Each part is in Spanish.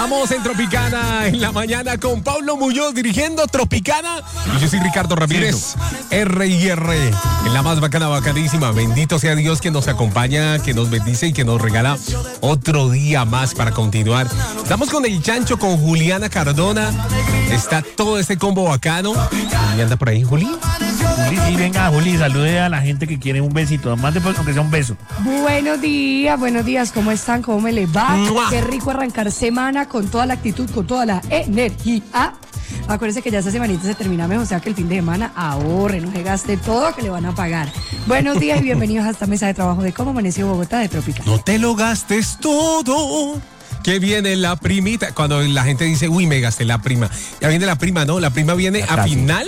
Estamos en Tropicana en la mañana con Pablo Muñoz dirigiendo Tropicana. Y yo soy Ricardo Ramírez, R&R, en la más bacana, bacanísima. Bendito sea Dios que nos acompaña, que nos bendice y que nos regala otro día más para continuar. Estamos con el Chancho, con Juliana Cardona. Está todo este combo bacano. ¿Y anda por ahí, Juli? Juli, sí, venga, Juli, salude a la gente que quiere un besito. Más después, aunque sea un beso. Buenos días, ¿cómo están? ¿Cómo me les va? ¡Mua! Qué rico arrancar semana con toda la actitud, con toda la energía. Acuérdense que ya esta semanita se termina mejor, o sea que el fin de semana ahorre, no se gaste todo que le van a pagar. Buenos días y bienvenidos a esta mesa de trabajo de Cómo Amaneció Bogotá de Tropicana. No te lo gastes todo, que viene la primita. Cuando la gente dice, uy, me gasté la prima. Ya viene la prima, ¿no? La prima viene a final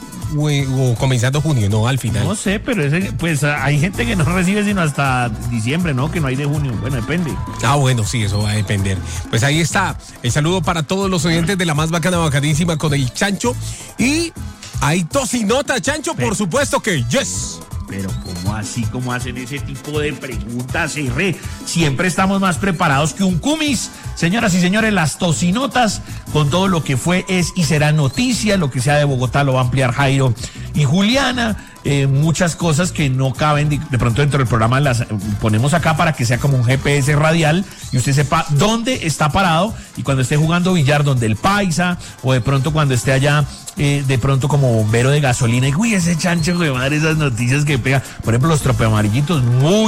o comenzando junio, no, al final. No sé, pero pues hay gente que no recibe sino hasta diciembre, ¿no? Que no hay de junio. Bueno, depende. Bueno, sí, eso va a depender. Pues ahí está. El saludo para todos los oyentes de la más bacana, bacanísima con el Chancho. Y hay tocinota, Chancho, por supuesto que yes. Pero ¿cómo así? ¿Cómo hacen ese tipo de preguntas, R? Siempre estamos más preparados que un cumis. Señoras y señores, las tocinotas con todo lo que fue, es y será noticia. Lo que sea de Bogotá lo va a ampliar Jairo y Juliana. Muchas cosas que no caben de pronto dentro del programa las ponemos acá para que sea como un GPS radial y usted sepa dónde está parado, y cuando esté jugando billar donde el Paisa, o de pronto cuando esté allá de pronto como bombero de gasolina y uy, ese Chancho que va a dar esas noticias que pega. Por ejemplo, los tropeamarillitos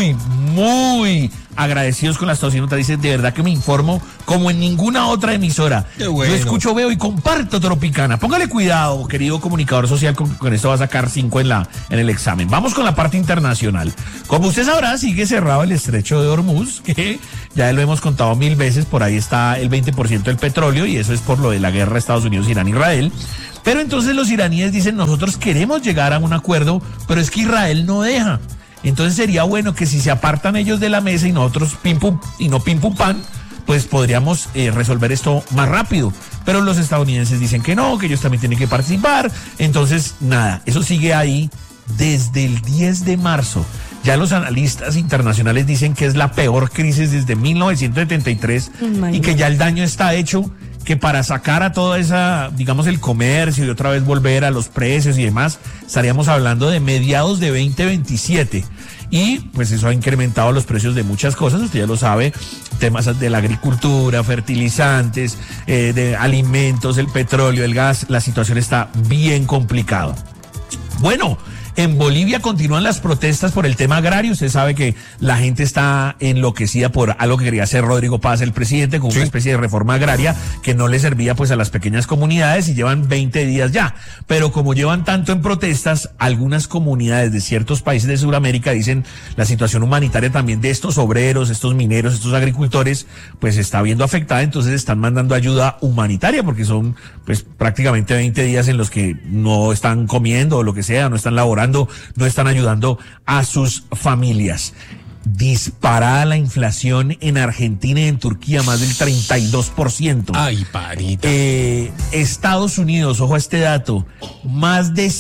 muy agradecidos con las tocinotas. Dicen, de verdad que me informo como en ninguna otra emisora. Bueno. Yo escucho, veo y comparto Tropicana. Póngale cuidado, querido comunicador social, con esto va a sacar 5 en el examen. Vamos con la parte internacional. Como usted sabrá, sigue cerrado el estrecho de Hormuz, que ya lo hemos contado 1000 veces. Por ahí está el 20% del petróleo, y eso es por lo de la guerra de Estados Unidos, Irán, Israel. Pero entonces los iraníes dicen, nosotros queremos llegar a un acuerdo, pero es que Israel no deja. Entonces sería bueno que si se apartan ellos de la mesa y nosotros pim pum pan, pues podríamos resolver esto más rápido. Pero los estadounidenses dicen que no, que ellos también tienen que participar. Entonces, nada, eso sigue ahí desde el 10 de marzo. Ya los analistas internacionales dicen que es la peor crisis desde 1973 y que ya el daño está hecho, que para sacar a toda esa, digamos, el comercio y otra vez volver a los precios y demás, estaríamos hablando de mediados de 2027. Y pues eso ha incrementado los precios de muchas cosas, usted ya lo sabe, temas de la agricultura, fertilizantes, de alimentos, el petróleo, el gas. La situación está bien complicada. Bueno, en Bolivia continúan las protestas por el tema agrario. Usted sabe que la gente está enloquecida por algo que quería hacer Rodrigo Paz, el presidente, con una especie de reforma agraria que no le servía pues a las pequeñas comunidades, y llevan 20 días ya. Pero como llevan tanto en protestas, algunas comunidades de ciertos países de Sudamérica dicen la situación humanitaria también de estos obreros, estos mineros, estos agricultores, pues está viendo afectada. Entonces están mandando ayuda humanitaria, porque son pues prácticamente 20 días en los que no están comiendo o lo que sea, no están laborando, no están ayudando a sus familias. Disparada la inflación en Argentina y en Turquía, más del 32%. Ay, parita. Estados Unidos, ojo a este dato, más de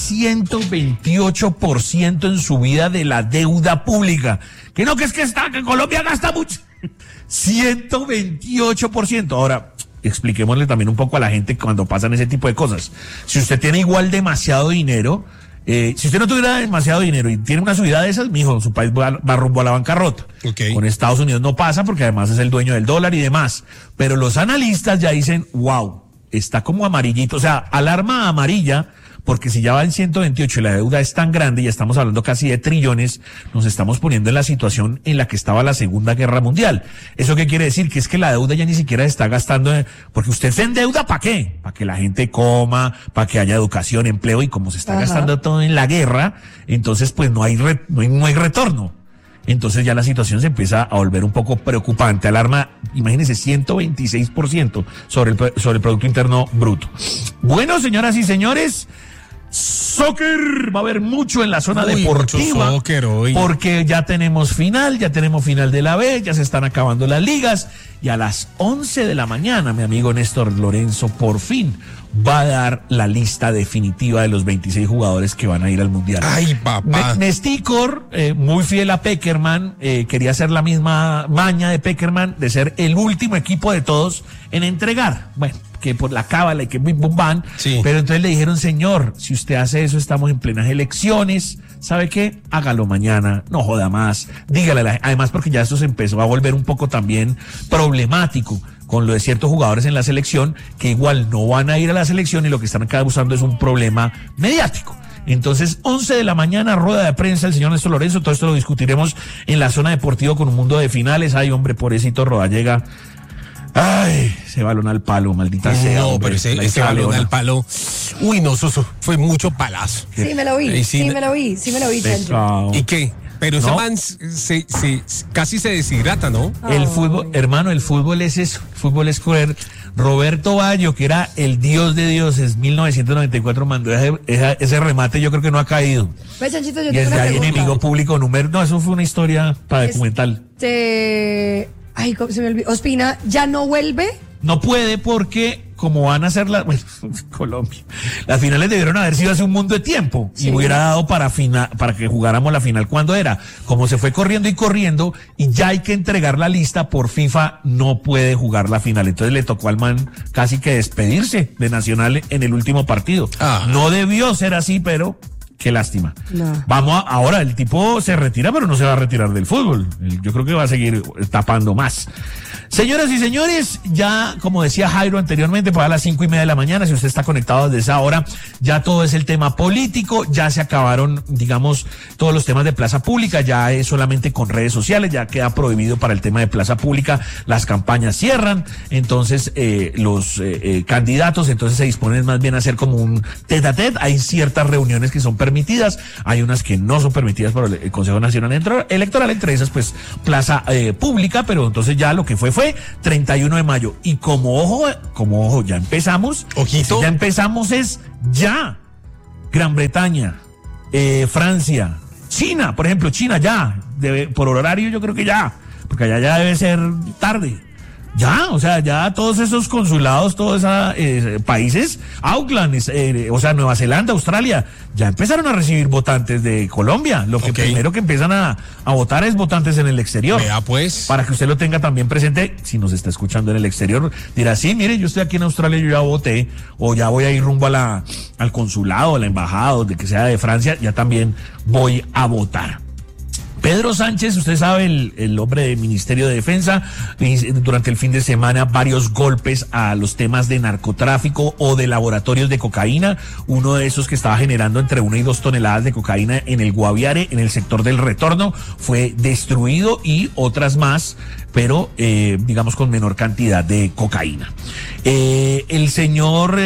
128% en subida de la deuda pública. Que Colombia gasta mucho. 128%. Ahora, expliquémosle también un poco a la gente cuando pasan ese tipo de cosas. Si usted tiene igual demasiado dinero, si usted no tuviera demasiado dinero y tiene una subida de esas, mijo, su país va rumbo a la bancarrota. Okay. Con Estados Unidos no pasa, porque además es el dueño del dólar y demás. Pero los analistas ya dicen, wow, está como amarillito, o sea, alarma amarilla, porque si ya va en 128 y la deuda es tan grande, ya estamos hablando casi de trillones, nos estamos poniendo en la situación en la que estaba la Segunda Guerra Mundial. ¿Eso qué quiere decir? Que es que la deuda ya ni siquiera se está gastando, porque usted se endeuda ¿para qué? Para que la gente coma, para que haya educación, empleo, y como se está gastando todo en la guerra, entonces pues no hay retorno. Entonces ya la situación se empieza a volver un poco preocupante. Alarma, imagínense, 126% sobre el Producto Interno Bruto. Bueno, señoras y señores, soccer va a haber mucho en la zona deportiva, soccer hoy, porque ya tenemos final de la B, ya se están acabando las ligas, y a las 11 de la mañana, mi amigo Néstor Lorenzo, por fin va a dar la lista definitiva de los 26 jugadores que van a ir al Mundial. Ay, papá. Nesticor, muy fiel a Pekerman, quería hacer la misma maña de Pekerman, de ser el último equipo de todos en entregar. Bueno, que por la cábala y que bim bum bam. Sí. Pero entonces le dijeron, señor, si usted hace eso, estamos en plenas elecciones. ¿Sabe qué? Hágalo mañana, no joda más. Dígale, además porque ya esto se empezó a volver un poco también problemático con lo de ciertos jugadores en la selección que igual no van a ir a la selección y lo que están causando es un problema mediático. Entonces, 11 de la mañana, rueda de prensa, el señor Néstor Lorenzo, todo esto lo discutiremos en la zona deportiva con un mundo de finales. Ay, hombre, pobrecito Rodallega. Ay, ese balón al palo, maldita sea. No, hombre, pero ese balón al palo. Uy, no, eso fue mucho palazo. Sí, me lo vi, sí me lo vi, Chancho. ¿Y qué? Pero ese man casi se deshidrata, ¿no? El fútbol, hermano, el fútbol es eso. El fútbol es cruel. Roberto Baggio, que era el dios de dioses, 1994 mandó ese remate, yo creo que no ha caído. Pues, Chanchito, yo y tengo es una de ahí pregunta. enemigo público número. No, eso fue una historia para documental. Ay, se me olvidó. Ospina, ¿ya no vuelve? No puede porque, como van a ser Colombia, las finales debieron haber sido hace un mundo de tiempo y hubiera dado para que jugáramos la final cuando era. Como se fue corriendo y ya hay que entregar la lista por FIFA, no puede jugar la final. Entonces le tocó al man casi que despedirse de Nacional en el último partido. No debió ser así, pero qué lástima. No. Ahora el tipo se retira, pero no se va a retirar del fútbol. Yo creo que va a seguir tapando más. Señoras y señores, ya como decía Jairo anteriormente, para las 5:30 de la mañana, si usted está conectado desde esa hora, ya todo es el tema político, ya se acabaron, digamos, todos los temas de plaza pública, ya es solamente con redes sociales, ya queda prohibido para el tema de plaza pública, las campañas cierran, entonces los candidatos entonces se disponen más bien a hacer como un tete-a-tete. Hay ciertas reuniones que son permitidas, hay unas que no son permitidas por el Consejo Nacional Electoral, entre esas pues plaza pública, pero entonces ya lo que fue 31 de mayo. Y como ojo, ya empezamos. Ojito. Ya empezamos ya. Gran Bretaña, Francia, China, por ejemplo, China ya, por horario yo creo que ya, porque allá ya debe ser tarde. Ya, o sea, ya todos esos consulados, todos esos países, Auckland, o sea, Nueva Zelanda, Australia, ya empezaron a recibir votantes de Colombia. Lo que primero que empiezan a votar es votantes en el exterior. Vea, pues. Para que usted lo tenga también presente, si nos está escuchando en el exterior, dirá, sí, mire, yo estoy aquí en Australia, yo ya voté, o ya voy a ir rumbo al consulado, a la embajada, de que sea de Francia, ya también voy a votar. Pedro Sánchez, usted sabe, el hombre del Ministerio de Defensa, durante el fin de semana varios golpes a los temas de narcotráfico o de laboratorios de cocaína, uno de esos que estaba generando entre 1 y 2 toneladas de cocaína en el Guaviare, en el sector del Retorno, fue destruido, y otras más, pero digamos con menor cantidad de cocaína. El señor,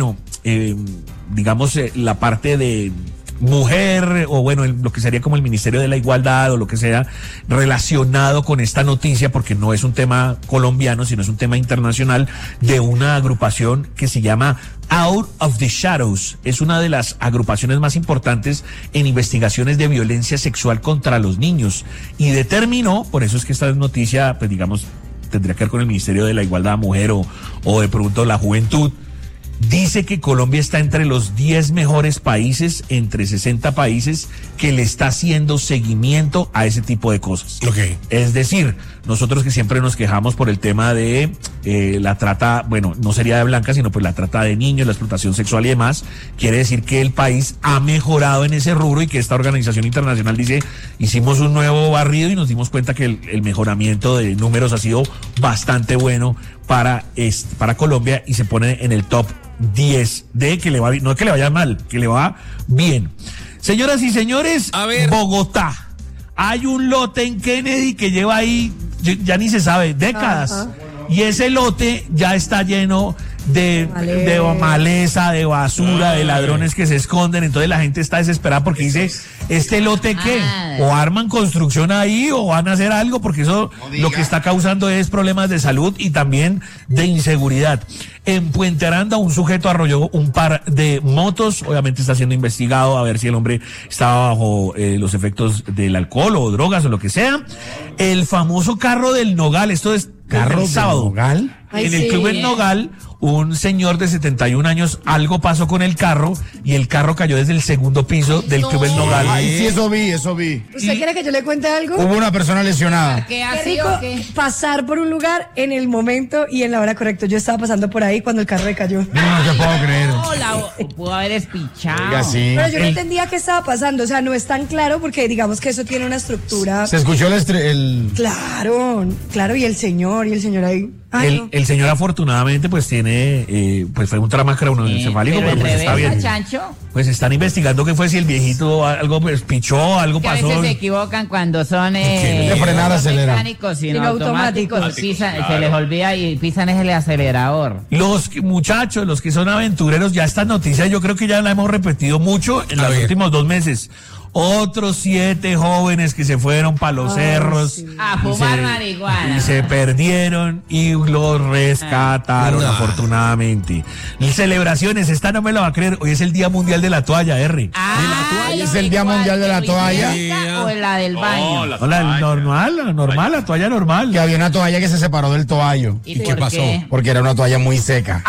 digamos la parte de mujer, o bueno, lo que sería como el Ministerio de la Igualdad o lo que sea relacionado con esta noticia, porque no es un tema colombiano, sino es un tema internacional, de una agrupación que se llama Out of the Shadows. Es una de las agrupaciones más importantes en investigaciones de violencia sexual contra los niños, y determinó, por eso es que esta noticia, pues digamos, tendría que ver con el Ministerio de la Igualdad, Mujer o de pronto la Juventud. Dice que Colombia está entre los 10 mejores países, entre 60 países, que le está haciendo seguimiento a ese tipo de cosas. Okay. Es decir, nosotros que siempre nos quejamos por el tema de la trata, bueno, no sería de blancas, sino pues la trata de niños, la explotación sexual y demás, quiere decir que el país ha mejorado en ese rubro, y que esta organización internacional dice, hicimos un nuevo barrido y nos dimos cuenta que el mejoramiento de números ha sido bastante bueno para Colombia, y se pone en el top 10 de que le va bien, no que le vaya mal, que le va bien. Señoras y señores, a ver, Bogotá. Hay un lote en Kennedy que lleva ahí, ya ni se sabe, décadas. Y ese lote ya está lleno de maleza, de basura, de ladrones que se esconden. Entonces la gente está desesperada porque dice, ¿este lote qué? O arman construcción ahí o van a hacer algo, porque eso lo que está causando es problemas de salud y también de inseguridad. En Puente Aranda, un sujeto arrolló un par de motos, obviamente está siendo investigado a ver si el hombre estaba bajo los efectos del alcohol o drogas o lo que sea. El famoso carro del Nogal, esto es ¿Carro del sábado. Nogal? Ay, en el sí. Club El Nogal, un señor de 71 años, algo pasó con el carro y el carro cayó desde el segundo piso del Club El Nogal. Ay, sí, eso vi. ¿Usted quiere que yo le cuente algo? Hubo una persona lesionada. Qué rico pasar por un lugar en el momento y en la hora correcta. Yo estaba pasando por ahí cuando el carro le cayó. No te puedo creer. Pudo haber espichado. Oiga, sí. Pero yo no entendía qué estaba pasando. O sea, no es tan claro porque digamos que eso tiene una estructura. Se escuchó el... Claro, y el señor ahí. Ay, no. El señor afortunadamente pues tiene, pues fue un trauma craneoencefálico, Pero pero pues está bien. Chancho, Pues están investigando qué fue, si el viejito algo pues, pichó, algo que a pasó. veces se equivocan cuando son De frenar, acelera. mecánicos, sino Sino automáticos. automáticos. Se les olvida y pisan es el acelerador. Muchachos, los que son aventureros, ya esta noticia yo creo que ya la hemos repetido mucho en los últimos 2 meses. Otros 7 jóvenes que se fueron para los cerros sí. A fumar marihuana. y se perdieron y los rescataron afortunadamente. Y celebraciones, esta no me la va a creer, hoy es el Día Mundial de la Toalla, R. Hoy es el Día Mundial de la Toalla. ¿O la del baño? No, la normal, la toalla normal. Que había una toalla que se separó del toallo. ¿Y qué por pasó? Porque era una toalla muy seca.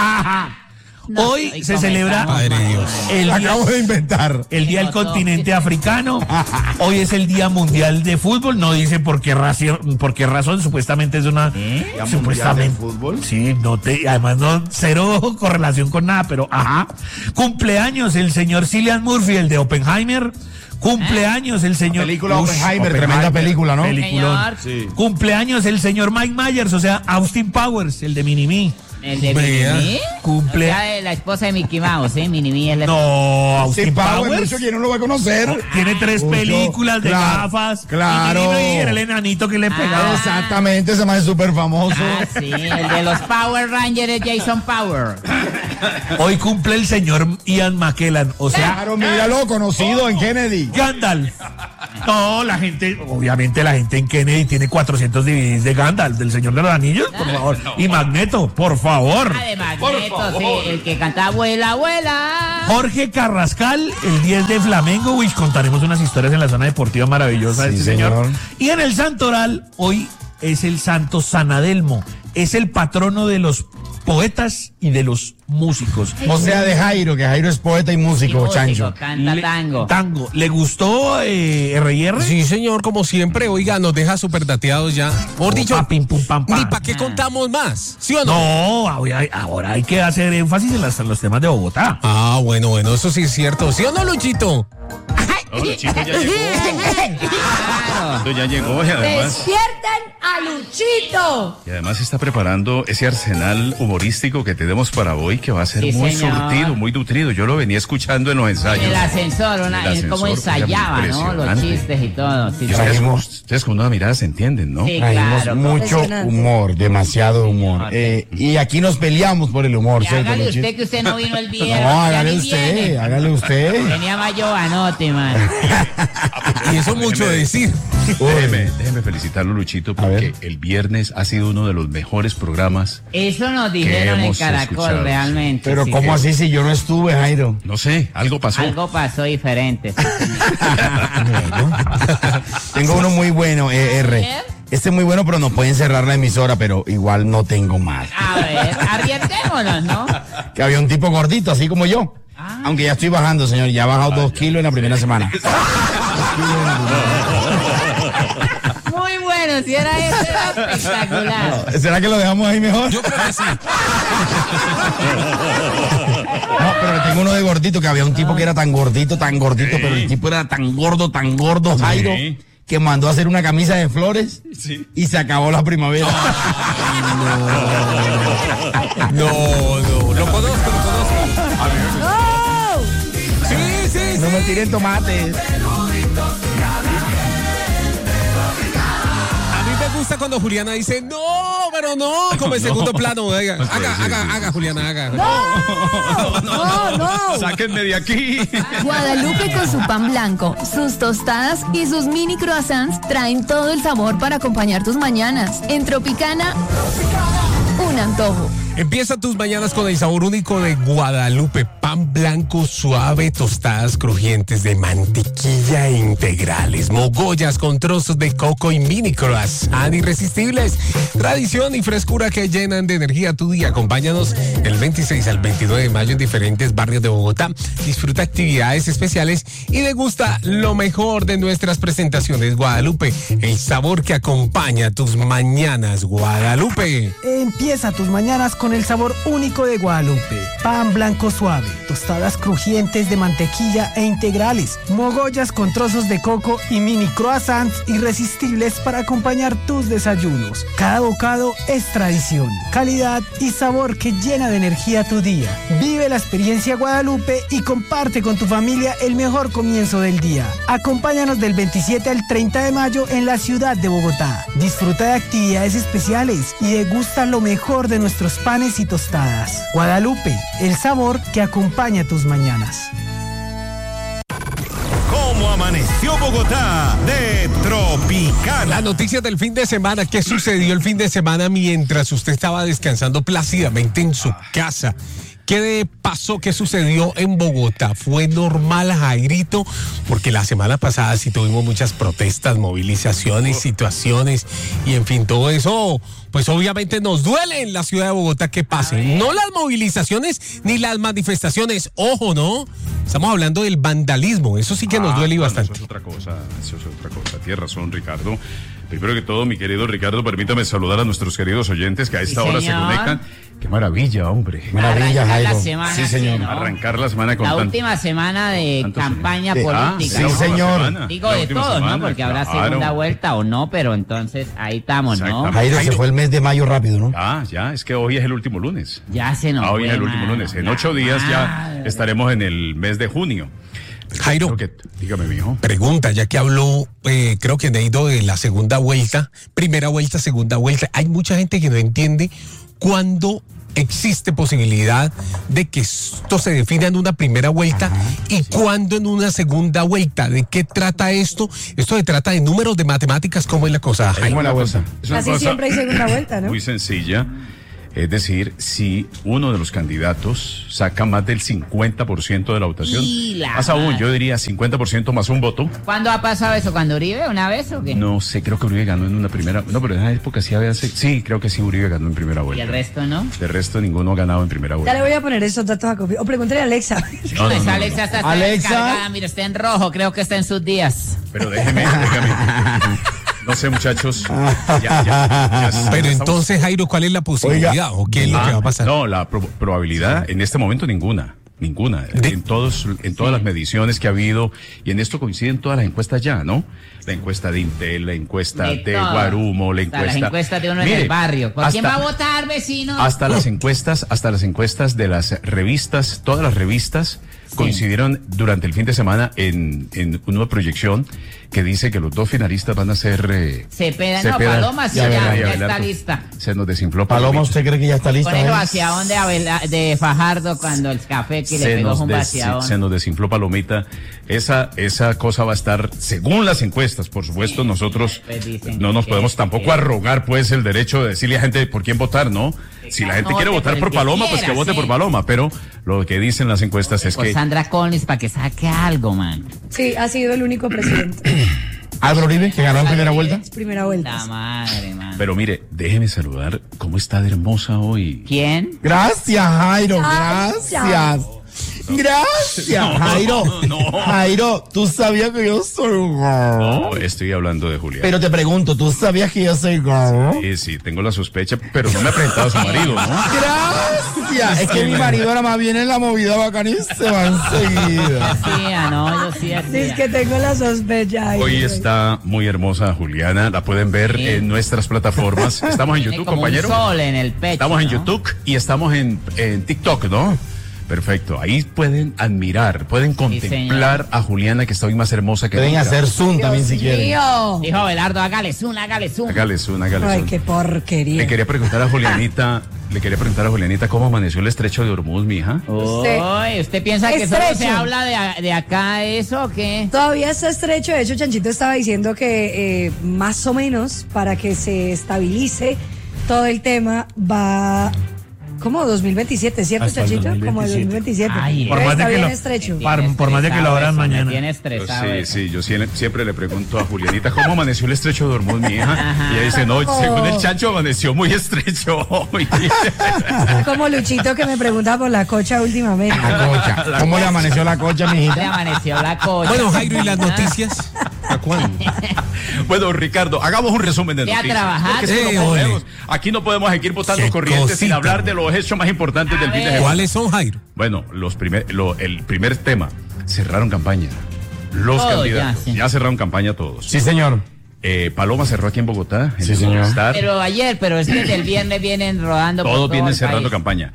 No, Hoy ¿y se cómo celebra estamos? Madre Dios. el Lo día, acabo de inventar. el día del Qué continente africano. Hoy es el Día Mundial de Fútbol. No dice por qué razón. Supuestamente es una. Supuestamente. Fútbol? Sí, además no, cero correlación con nada, pero ajá. Cumpleaños el señor Cillian Murphy, el de Oppenheimer. Cumpleaños el señor. Película Ush, Oppenheimer, tremenda película, ¿no? Peliculón. Señor. Cumpleaños el señor Mike Myers, o sea, Austin Powers, el de Minimi. ¿El de Vea, Minimi? cumple- O sea, de la esposa de Mickey Mouse, ¿sí? Minimi es la... No, Austin Sí, Power, Powers. mucho que no lo va a conocer. Tiene 3 Mucho. películas de Claro, gafas. claro. Y era el enanito que le pegaba. Exactamente, ese más es súper famoso. Ah, sí, el de los Power Rangers es Jason Power. Hoy cumple el señor Ian McKellen, o sea, Claro, míralo, conocido en Kennedy. Gandalf. No, obviamente la gente en Kennedy tiene 400 DVDs de Gandalf, del Señor de los Anillos, por favor. Y Magneto, por favor. Además, Magneto, sí, el que canta Abuela, Abuela. Jorge Carrascal, el 10 de Flamengo, which contaremos unas historias en la zona deportiva maravillosa de Sí, este señor. señor. Y en el Santoral, hoy es el santo San Adelmo, es el patrono de los poetas y de los músicos. O sea, de Jairo, que Jairo es poeta y músico, Chancho. Canta tango. Tango. ¿Le gustó R&R? Sí, señor, como siempre, oiga, nos deja súper dateados ya. Por dicho, Pim, pum, pam, pam. ni para qué contamos más, ¿sí o no? No, ahora hay que hacer énfasis en los temas de Bogotá. Ah, bueno, eso sí es cierto. ¿Sí o no, Luchito? No, Luchito ya llegó. Luchito ya llegó y además, ¡Despierten a Luchito! está preparando ese arsenal humorístico que tenemos para hoy, que va a ser Sí, muy señor. surtido, muy nutrido. Yo lo venía escuchando en los En ensayos. el ascensor, En el como ascensor, ensayaba, oiga, ¿no? Los impresionante. chistes y todo. Sí, Y sí. ustedes con una mirada se entienden, ¿no? Sí, Traímos claro. mucho Impresionante. humor, demasiado humor. Y aquí nos peleamos por el humor, Y ¿cierto, hágale Luchito? usted que usted no vino el viernes. No, ya hágale ni usted, viene. hágale usted. Venía más yo anote, man. Y eso mucho de decir. Déjeme felicitarlo, Luchito, A ver. porque el viernes ha sido uno de los mejores programas. Eso nos dijeron en hemos Caracol, escuchado. realmente. Pero sí. ¿cómo así si yo no estuve, Jairo? No sé, algo pasó. Algo pasó diferente. sí. Tengo uno muy bueno, R. ver. Este es muy bueno, pero nos pueden cerrar la emisora, pero igual no tengo más. A ver, arriesguémonos, ¿no? Que había un tipo gordito, así como yo. Aunque ya estoy bajando, señor. Ya he bajado 2 kilos en la primera semana. Muy bueno, si era ese, era espectacular. ¿Será que lo dejamos ahí mejor? Yo creo que sí. No, pero le tengo uno de gordito, que había un tipo que era tan gordito, pero el tipo era tan gordo, Jairo, que mandó a hacer una camisa de flores y se acabó la primavera. No, lo conozco. Sí. No me tiren tomates. A mí me gusta cuando Juliana dice, no, pero no, como en segundo plano. Haga, Juliana, haga. ¡No! ¡Sáquenme de aquí! Guadalupe con su pan blanco, sus tostadas y sus mini croissants traen todo el sabor para acompañar tus mañanas. En Tropicana, un antojo. Empieza tus mañanas con el sabor único de Guadalupe. Pan pan blanco suave, tostadas crujientes de mantequilla integrales, mogollas con trozos de coco y mini croissants irresistibles. Tradición y frescura que llenan de energía tu día. Acompáñanos del 26 al 29 de mayo en diferentes barrios de Bogotá. Disfruta actividades especiales y degusta lo mejor de nuestras presentaciones. Guadalupe, el sabor que acompaña tus mañanas. Guadalupe. Empieza tus mañanas con el sabor único de Guadalupe. Pan blanco suave, tostadas crujientes de mantequilla e integrales, mogollas con trozos de coco y mini croissants irresistibles para acompañar tus desayunos. Cada bocado es tradición, calidad y sabor que llena de energía tu día. Vive la experiencia Guadalupe y comparte con tu familia el mejor comienzo del día. Acompáñanos del 27 al 30 de mayo en la ciudad de Bogotá. Disfruta de actividades especiales y degusta lo mejor de nuestros panes y tostadas. Guadalupe, el sabor que acompaña tus mañanas. ¿Cómo amaneció Bogotá de Tropicana? Las noticias del fin de semana. ¿Qué sucedió el fin de semana mientras usted estaba descansando plácidamente en su casa? ¿Qué pasó? ¿Qué sucedió en Bogotá? ¿Fue normal, Jairito? Porque la semana pasada sí tuvimos muchas protestas, movilizaciones, situaciones y en fin, todo eso, pues obviamente nos duele en la ciudad de Bogotá que pase. No las movilizaciones ni las manifestaciones, ojo, ¿no? Estamos hablando del vandalismo, eso sí que nos duele bastante. Eso es otra cosa, tienes razón, Ricardo. Primero que todo, mi querido Ricardo, permítame saludar a nuestros queridos oyentes que a esta hora se conectan. ¡Qué maravilla, hombre! Maravilla, Jairo. Sí, señor. ¿no? Arrancar la semana con la última semana de campaña política. Sí, señor. Digo de todos, ¿no? Porque habrá segunda vuelta o no, pero entonces ahí estamos, ¿no? Jairo, se fue el mes de mayo rápido, ¿no? Ya, es que hoy es el último lunes. Ya se nos Hoy fue, es el último lunes. En 8 días ya estaremos en el mes de junio. Jairo, dígame, mijo. Pregunta, ya que habló, creo que Neido de la segunda vuelta, primera vuelta, segunda vuelta. Hay mucha gente que no entiende cuándo existe posibilidad de que esto se defina en una primera vuelta y cuándo en una segunda vuelta. ¿De qué trata esto? Esto se trata de números, de matemáticas. ¿Cómo es la cosa, Jairo? Casi siempre hay segunda vuelta, ¿no? Muy sencilla. Es decir, si uno de los candidatos saca más del 50% de la votación, más aún, yo diría 50% más un voto. ¿Cuándo ha pasado eso? ¿Cuando Uribe una vez o qué? No sé, creo que Uribe ganó en una primera. No, pero en esa época sí había. Sí, creo que sí, Uribe ganó en primera vuelta. ¿Y el resto no? De resto, ninguno ha ganado en primera vuelta. Ya le voy a poner esos datos a copia. O pregúntale a Alexa. No, Alexa está descargada, mira, está en rojo, creo que está en sus días. Pero déjeme. No sé, muchachos. Pero entonces, Jairo, ¿cuál es la posibilidad? ¿O qué es lo que va a pasar? No, la probabilidad en este momento ninguna. En todas las mediciones que ha habido, y en esto coinciden todas las encuestas ya, ¿no? La encuesta de Intel, la encuesta de Guarumo, la encuesta. Las encuestas de uno en el barrio. ¿Por quién va a votar, vecino? Hasta las encuestas de las revistas, todas las revistas coincidieron durante el fin de semana en una proyección que dice que los dos finalistas van a ser Paloma, sí, ya está lista. Se nos desinfló Paloma. ¿Usted cree que ya está lista? Ponelo hacia donde de Fajardo cuando el café que le pegó un vaciadón. Se nos desinfló Palomita. Esa cosa va a estar según las encuestas, por supuesto. Nosotros no nos podemos tampoco arrogar pues el derecho de decirle a la gente por quién votar, ¿no? Si la gente quiere votar por Paloma, pues que vote por Paloma, pero lo que dicen las encuestas es que Sandra Collins para que saque algo, man. Sí, ha sido el único presidente. Álvaro Uribe, que ganó en primera vuelta. Primera vuelta. La madre, man. Pero mire, déjeme saludar. ¿Cómo está de hermosa hoy? ¿Quién? Gracias, Jairo, gracias. Gracias, Jairo. Jairo, tú sabías que yo soy gordo. No, estoy hablando de Julián. Pero te pregunto, ¿tú sabías que yo soy gordo? Sí, tengo la sospecha, pero no me ha presentado a su marido, ¿no? Gracias. Es que mi marido ahora más viene en la movida bacana y se va enseguida. Yo sí hacía. Es que tengo la sospecha. Hoy está muy hermosa Juliana, la pueden ver en nuestras plataformas. Estamos en YouTube, compañero. Un sol en el pecho. Estamos en YouTube y estamos en TikTok, ¿no? Perfecto, ahí pueden admirar, pueden contemplar a Juliana, que está hoy más hermosa que pueden nunca. hacer zoom también si quieren. Dijo Belardo, hágale zoom. Hágale zoom. Ay, qué porquería. Le quería preguntar a Julianita cómo amaneció el estrecho de Hormuz, mija. ¿Usted piensa que solo se habla de acá de eso o qué? Todavía está estrecho. De hecho, Chanchito estaba diciendo que más o menos para que se estabilice todo el tema va ¿Cómo? 2027, ¿cierto, Hasta el Chachito? Como el 2027. Ay, por más de está que bien lo- estrecho. por más de que lo abran mañana. Tiene estresado. Sí, eso. sí, yo siempre le pregunto a Julianita, ¿cómo amaneció el estrecho de Hormuz, mi hija? Y ella dice, no, Tampoco. según el chancho amaneció muy estrecho hoy. Como Luchito que me pregunta por la cocha últimamente. La cocha. ¿Cómo le amaneció la cocha, Le mijita? amaneció la cocha. Bueno, Jairo, ¿y las noticias? ¿A cuándo? Bueno, Ricardo, hagamos un resumen de Ve a noticias. trabajar. Porque es que no ole. podemos- aquí no podemos seguir botando Qué corrientes sin cosita, hablar de los hechos más importantes del fin de semana. ¿Cuáles son, Jairo? Bueno, el primer tema, cerraron campaña. Los Todo, candidatos, ya, sí. ya cerraron campaña todos. Sí, señor. Paloma cerró aquí en Bogotá. En Sí, el señor. Movistar. Pero ayer, pero es que desde el viernes vienen rodando por Todos todo vienen el cerrando país. campaña.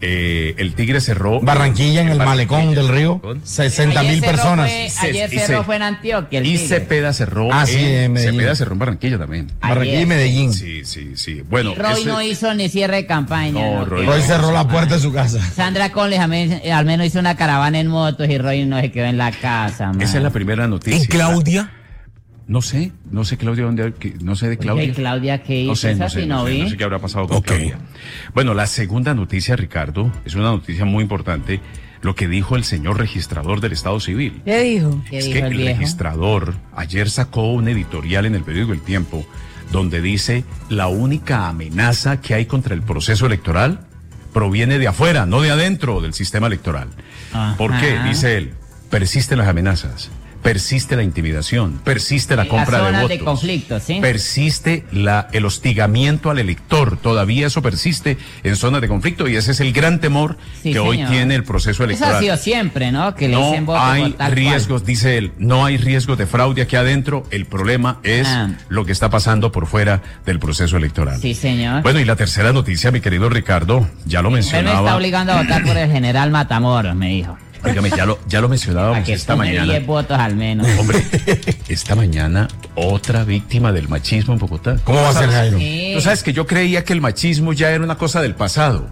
El Tigre cerró. Barranquilla, en el malecón del río. 60.000 Ayer cerró personas. Ayer cerró fue en Antioquia. el Y Tigre. Cepeda cerró. Ah, sí, en Medellín. Cepeda cerró en Barranquilla también. Barranquilla y Ayer. Medellín. Sí. Bueno, Roy ese- no hizo ni cierre de campaña. No, ¿no? Roy- Que- Roy cerró la puerta de su casa. Sandra Conles al menos hizo una caravana en motos y Roy no se quedó en la casa. man. esa es la primera noticia. ¿En Claudia? No sé Claudia dónde, no sé de Claudia. Oye, Claudia, ¿qué hizo? No sé, Esa no sé, sí no no sé, vi. no sé qué habrá pasado con Ok. Claudia. Bueno, la segunda noticia, Ricardo, es una noticia muy importante, lo que dijo el señor registrador del Estado Civil. ¿Qué dijo? ¿Qué Es dijo que el el viejo? registrador ayer sacó un editorial en el periódico El Tiempo donde dice la única amenaza que hay contra el proceso electoral proviene de afuera, no de adentro del sistema electoral. ¿Por qué? Ajá. Dice él, persisten las amenazas. Persiste la intimidación, persiste la Las compra de zonas votos. de conflicto, ¿sí? Persiste el hostigamiento al elector, todavía eso persiste en zonas de conflicto y ese es el gran temor Sí, que hoy señor. tiene el proceso Eso ha electoral. sido siempre, ¿no? Que le dicen No voto por hay tal riesgos, dice él, no hay riesgos de fraude aquí adentro, el problema es lo que está pasando por fuera del proceso electoral. cual. Sí, señor. Bueno, y la tercera noticia, mi querido Ricardo, ya lo Él me está mencionaba. obligando a votar por el general Matamoros, me dijo. Óigame, ya lo mencionábamos Para que esta sume mañana. 10 votos al menos. Hombre, esta mañana otra víctima del machismo en Bogotá. ¿Cómo va a ser, Jairo? Sí. Tú sabes que yo creía que el machismo ya era una cosa del pasado,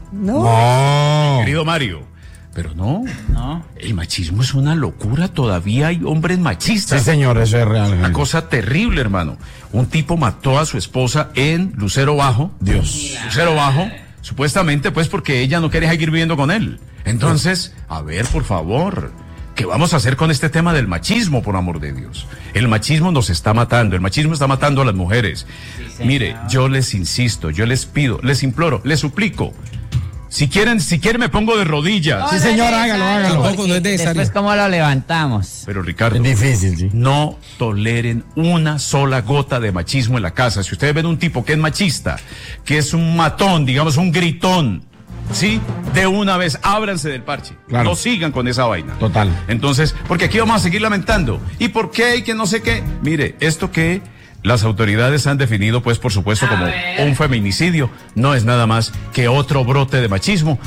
No. querido Mario. Pero no, ¿No? el machismo es una locura, todavía hay hombres machistas. Sí, señor, eso es real. Una Jairo. cosa terrible, hermano. Un tipo mató a su esposa en Lucero Bajo. Dios. Lucero Bajo, supuestamente pues porque ella no quería seguir viviendo con él. Entonces, a ver, por favor, ¿qué vamos a hacer con este tema del machismo, por amor de Dios? El machismo nos está matando, el machismo está matando a las mujeres. Mire, yo les insisto, yo les pido, les imploro, les suplico. Si quieren me pongo de rodillas. Sí, señor, hágalo. Tampoco no es necesario. Después, ¿cómo lo levantamos? Pero Ricardo, Es difícil, sí. no toleren una sola gota de machismo en la casa. Si ustedes ven un tipo que es machista, que es un matón, digamos un gritón, ¿sí? De una vez, ábranse del parche. Claro. No sigan con esa vaina. Total. Entonces, porque aquí vamos a seguir lamentando. ¿Y por qué? Y que no sé qué. Mire, esto que las autoridades han definido, pues, por supuesto, como un feminicidio, no es nada más que otro brote de machismo.